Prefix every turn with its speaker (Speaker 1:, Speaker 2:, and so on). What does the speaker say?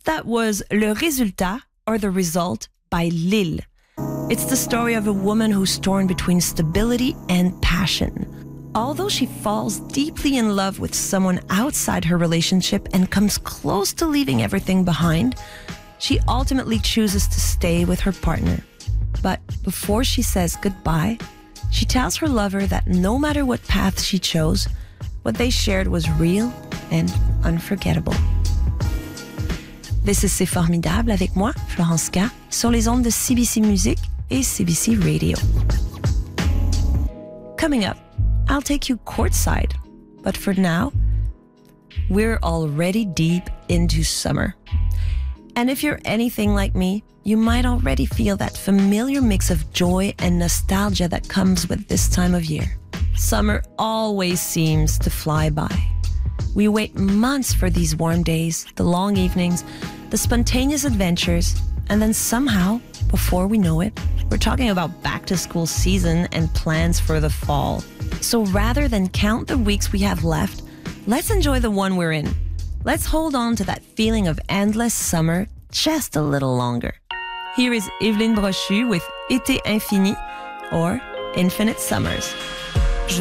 Speaker 1: That was Le Résultat, or The Result, by Lille. It's the story of a woman who's torn between stability and passion. Although she falls deeply in love with someone outside her relationship and comes close to leaving everything behind, she ultimately chooses to stay with her partner. But before she says goodbye, she tells her lover that no matter what path she chose, what they shared was real and unforgettable. This is C'est Formidable avec moi, Florence K, sur les ondes de CBC Music et CBC Radio. Coming up, I'll take you courtside. But for now, we're already deep into summer. And if you're anything like me, you might already feel that familiar mix of joy and nostalgia that comes with this time of year. Summer always seems to fly by. We wait months for these warm days, the long evenings, the spontaneous adventures, and then somehow, before we know it, we're talking about back-to-school season and plans for the fall. So rather than count the weeks we have left, let's enjoy the one we're in. Let's hold on to that feeling of endless summer just a little longer. Here is Evelyne Brochu with Été infini, or Infinite Summers.